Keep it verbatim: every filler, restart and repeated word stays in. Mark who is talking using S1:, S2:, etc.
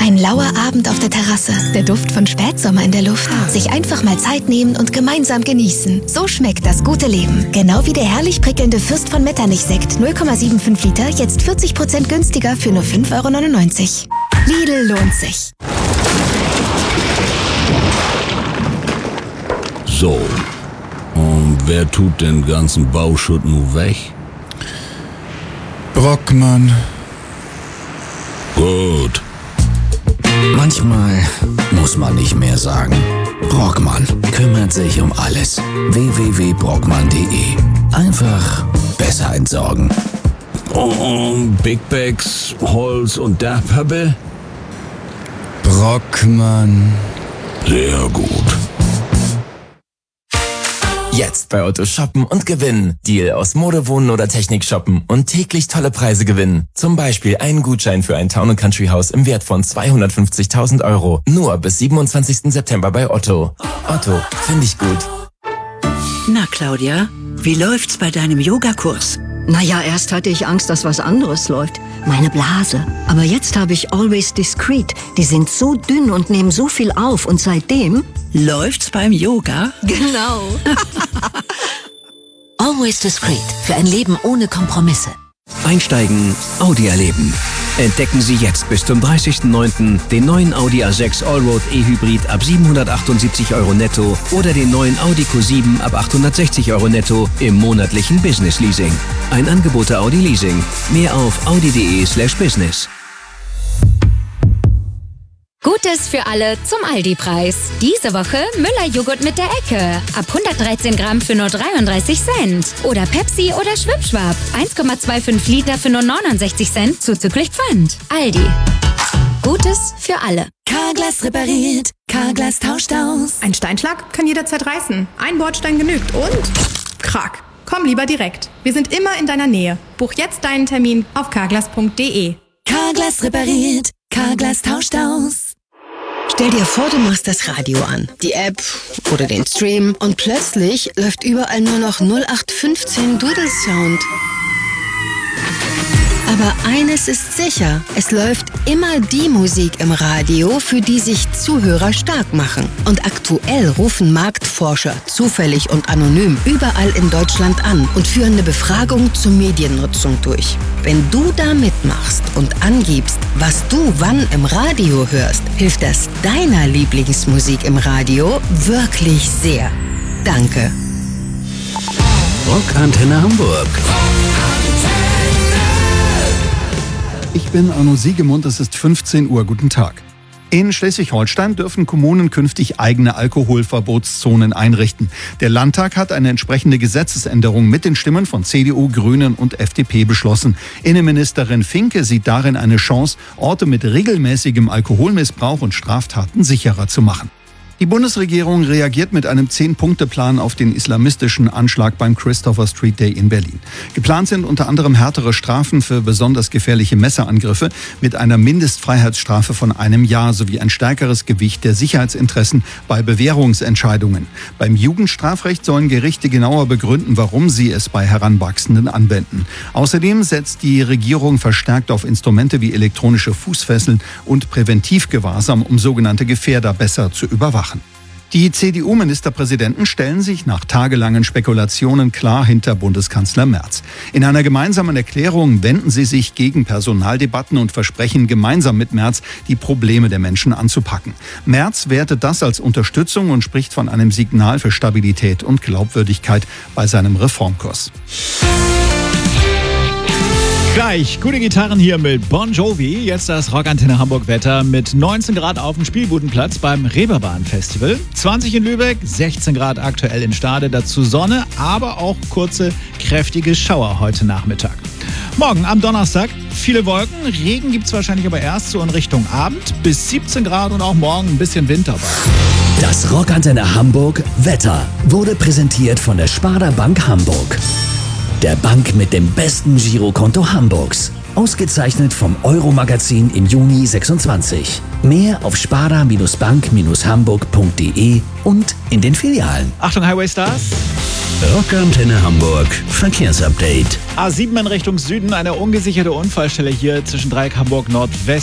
S1: Ein lauer Abend auf der Terrasse, der Duft von Spätsommer in der Luft. Sich einfach mal Zeit nehmen und gemeinsam genießen. So schmeckt das gute Leben. Genau wie der herrlich prickelnde Fürst von Metternich-Sekt null Komma fünfundsiebzig Liter, jetzt vierzig Prozent günstiger für nur fünf Euro neunundneunzig. Lidl lohnt sich.
S2: So, und wer tut den ganzen Bauschutt nun weg?
S3: Brockmann.
S2: Gut.
S4: Manchmal muss man nicht mehr sagen. Brockmann kümmert sich um alles. w w w punkt brockmann punkt de. Einfach besser entsorgen.
S2: Und Big Bags, Holz und Dachpappe?
S3: Brockmann.
S2: Sehr gut.
S5: Jetzt bei Otto shoppen und gewinnen. Deal aus Mode, Wohnen oder Technik shoppen und täglich tolle Preise gewinnen. Zum Beispiel einen Gutschein für ein Town- und Country-Haus im Wert von zweihundertfünfzigtausend Euro. Nur bis siebenundzwanzigsten September bei Otto. Otto, finde ich gut.
S6: Na, Claudia, wie läuft's bei deinem Yogakurs?
S7: Naja, erst hatte ich Angst, dass was anderes läuft. Meine Blase. Aber jetzt habe ich Always Discreet. Die sind so dünn und nehmen so viel auf. Und seitdem...
S6: Läuft's beim Yoga?
S7: Genau.
S8: Always Discreet. Für ein Leben ohne Kompromisse.
S9: Einsteigen, Audi erleben. Entdecken Sie jetzt bis zum dreißigsten neunten den neuen Audi A sechs Allroad E-Hybrid ab siebenhundertachtundsiebzig Euro netto oder den neuen Audi Q sieben ab achthundertsechzig Euro netto im monatlichen Business Leasing. Ein Angebot der Audi Leasing. Mehr auf audi.de slash business.
S10: Gutes für alle zum Aldi-Preis. Diese Woche Müller-Joghurt mit der Ecke. Ab hundertdreizehn Gramm für nur dreiunddreißig Cent. Oder Pepsi oder Schwipschwap. eins Komma fünfundzwanzig Liter für nur neunundsechzig Cent zuzüglich Pfand. Aldi. Gutes für alle.
S11: Carglass repariert. Carglass tauscht aus.
S12: Ein Steinschlag kann jederzeit reißen. Ein Bordstein genügt und... Krack. Komm lieber direkt. Wir sind immer in deiner Nähe. Buch jetzt deinen Termin auf carglass punkt de.
S11: Carglass repariert. Carglass tauscht aus.
S13: Stell dir vor, du machst das Radio an, die App oder den Stream und plötzlich läuft überall nur noch null acht fünfzehn Doodle Sound. Aber eines ist sicher, es läuft immer die Musik im Radio, für die sich Zuhörer stark machen. Und aktuell rufen Marktforscher zufällig und anonym überall in Deutschland an und führen eine Befragung zur Mediennutzung durch. Wenn du da mitmachst und angibst, was du wann im Radio hörst, hilft das deiner Lieblingsmusik im Radio wirklich sehr. Danke.
S4: Rockantenne Hamburg.
S14: Ich bin Arno Siegemund, es ist fünfzehn Uhr. Guten Tag. In Schleswig-Holstein dürfen Kommunen künftig eigene Alkoholverbotszonen einrichten. Der Landtag hat eine entsprechende Gesetzesänderung mit den Stimmen von C D U, Grünen und F D P beschlossen. Innenministerin Finke sieht darin eine Chance, Orte mit regelmäßigem Alkoholmissbrauch und Straftaten sicherer zu machen. Die Bundesregierung reagiert mit einem Zehn-Punkte-Plan auf den islamistischen Anschlag beim Christopher Street Day in Berlin. Geplant sind unter anderem härtere Strafen für besonders gefährliche Messerangriffe mit einer Mindestfreiheitsstrafe von einem Jahr sowie ein stärkeres Gewicht der Sicherheitsinteressen bei Bewährungsentscheidungen. Beim Jugendstrafrecht sollen Gerichte genauer begründen, warum sie es bei Heranwachsenden anwenden. Außerdem setzt die Regierung verstärkt auf Instrumente wie elektronische Fußfesseln und Präventivgewahrsam, um sogenannte Gefährder besser zu überwachen. Die C D U-Ministerpräsidenten stellen sich nach tagelangen Spekulationen klar hinter Bundeskanzler Merz. In einer gemeinsamen Erklärung wenden sie sich gegen Personaldebatten und versprechen, gemeinsam mit Merz die Probleme der Menschen anzupacken. Merz wertet das als Unterstützung und spricht von einem Signal für Stabilität und Glaubwürdigkeit bei seinem Reformkurs.
S15: Gleich gute Gitarren hier mit Bon Jovi. Jetzt das Rockantenne Hamburg Wetter mit neunzehn Grad auf dem Spielbudenplatz beim Reeperbahn Festival. zwanzig in Lübeck, sechzehn Grad aktuell in Stade. Dazu Sonne, aber auch kurze, kräftige Schauer heute Nachmittag. Morgen am Donnerstag viele Wolken. Regen gibt's wahrscheinlich aber erst so in Richtung Abend. Bis siebzehn Grad und auch morgen ein bisschen Wind dabei.
S4: Das Rockantenne Hamburg Wetter wurde präsentiert von der Sparda Bank Hamburg. Der Bank mit dem besten Girokonto Hamburgs. Ausgezeichnet vom Euro-Magazin im Juni sechsundzwanzig. Mehr auf sparda bank hamburg punkt de und in den Filialen.
S15: Achtung Highway Stars.
S4: Rockantenne Hamburg Verkehrsupdate.
S15: A sieben in Richtung Süden, eine ungesicherte Unfallstelle hier zwischen Dreieck Hamburg Nordwest.